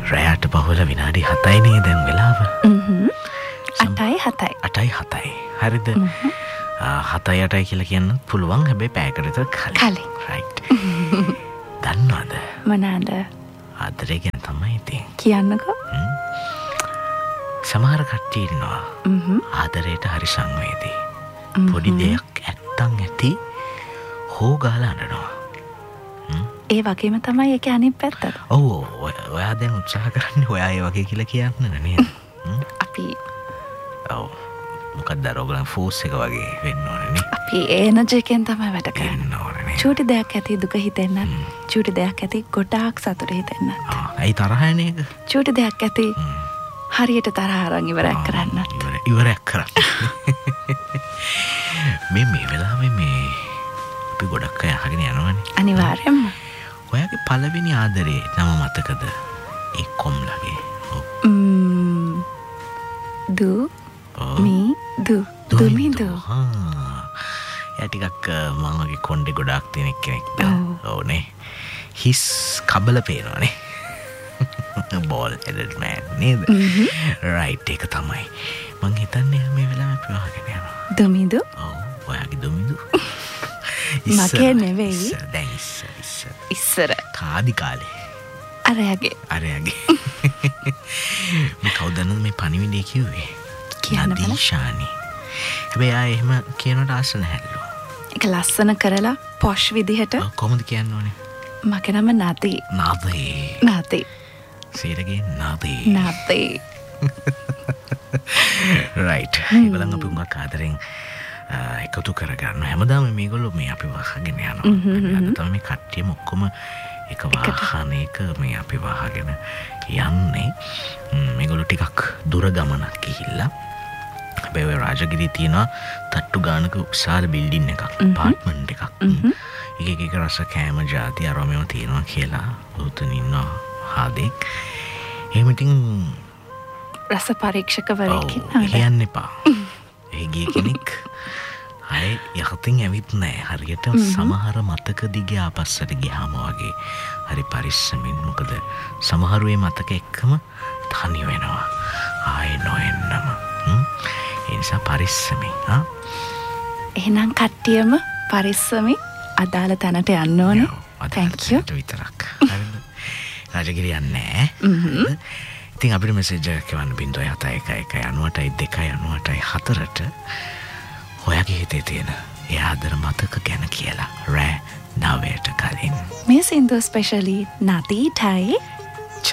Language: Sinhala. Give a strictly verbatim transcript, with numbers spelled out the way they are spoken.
රැයට පහුවල විනාඩි හතයිනේ දැන් වෙලාව. හ්ම්. අටයි හතයි. අටයි හතයි. හරිද? හතයි අටයි කියලා කියන්න පුළුවන්. හැබැයි පැයකට විතර කලින්. කලින්. රයිට්. දන්නවද? මොනවාද? ආදරේ ගැන තමයි ඉතින්. කියන්නකෝ. සමහර කට්ටිය ඉන්නවා. හ්ම්. ආදරයට හරි සංවේදී. පොඩි දෙයක් ඇත්තන් ඇති හෝ ගාලා අඬනවා. ඒ වගේම තමයි ඒක අනිත් පැත්ත. ඔව් ඔයා දැන් උත්සාහ කරන්නේ ඔයා ඒ වගේ කියලා කියන්න නේද? අපි ඔව් මොකක්ද අර ඔයගලන් ෆෝස් එක වගේ වෙන්න ඕනේ නේ. අපි එනර්ජි එකෙන් තමයි වැඩ කරන්නේ. වෙන්න ඕනේ නේ. චූටි දෙයක් ඇති දුක හිතෙන්නත්, චූටි දෙයක් ඇති ගොඩාක් සතුට හිතෙන්නත්. ආ ඇයි තරහ යන්නේ ඒක? චූටි දෙයක් ඇති හරියට තරහ අරන් ඉවරයක් කරන්නත්. ඉවර ඉවරයක් කරන්න. මේ මේ වෙලාවේ මේ අපි ගොඩක් අය අහගෙන යනවනේ. අනිවාර්යයෙන්ම. ඔයාගේ පළවෙනි ආදරේ නම මතකද? ඒ කොම්ලගේ. ම්ම් දු මී දු දුමිදු. හා. එයා ටිකක් මම වගේ කොණ්ඩේ ගොඩාක් තියෙන කෙනෙක්ද? ඔව් නේ. හිස් කබල පේනවනේ. බෝල් හෙඩඩ් මෑන් නේද? රයිට් ඒක තමයි. මං හිතන්නේ මේ වෙලාවේ අපි වහගෙන යනවා. දුමිදු? ඔව් ඔයාගේ දුමිදු. මගේ නෙවෙයි. දැන් ඉස්සර ඉස්සර. ඉස්සර. කාදි කාලේ. අරයාගේ. අරයාගේ. මේ කවුදන්නද මේ පණිවිඩය කිව්වේ? කියන්න බෑ. නදීෂානි. හැබැයි ආ එහෙම කියනට ආස නැහැලු. ඒක ලස්සන කරලා පොෂ් විදිහට. කොහොමද කියන්න ඕනේ? මගේ නම නදී. නදී. නදී. සීරගේ නදී. නදී. රයිට්. ඒගොල්ලන් අපි උඟක් ආදරෙන් එකතු කරගන්න හැමදාම මේගොල්ලෝ මේ අපි වහගෙන යනවා. අද තමයි මේ කට්ටියම ඔක්කොම එක වාහනයක මේ අපි වහගෙන යන්නේ. මේගොල්ලෝ ටිකක් දුර ගමනක් ගිහිල්ලා. හැබැයි ඔය රාජගිරිය තියෙනවා තට්ටු ගානක විශාල බිල්ඩින් එකක්, අපාර්ට්මන්ට් එකක්. එක එක එක රස කෑම ಜಾති අරමෙම තියෙනවා කියලා උතුන් ඉන්නවා හාදෙක්. එහෙම ඉතින් රස පරීක්ෂකවරයෙක් ඉන්නවා. කියන්න එපා. ඒ ගිය කෙනෙක් අය යහතින් ඇවිත් නෑ. හරියට සමහර මතක දිගේ ආපස්සට ගියාම වගේ හරි පරිස්සමින්. මොකද සමහරු ඒ මතක එක්කම තනි වෙනවා. ආයෙ නොඑන්නම. ඒ නිසා පරිස්සමින්. ආ එහෙනම් කට්ටියම පරිස්සමින් අදාළ තැනට යන්න ඕනේ. thank you. විතරක්. හරිද? රාජගිරිය යන්නේ නෑ. ඉතින් අපිට මෙසේජ් එකක් එවන්න බින්දුවයි හතයි එකයි එකයි අනූඅටයි දෙකයි අනූඅටයි හතරට ඔයාගේ හිතේ තියෙන ඒ ආදර මතක ගැන කියලා රෑ නවයට කලින්. මේ සින්දුව ස්පෙෂලි නදීටයි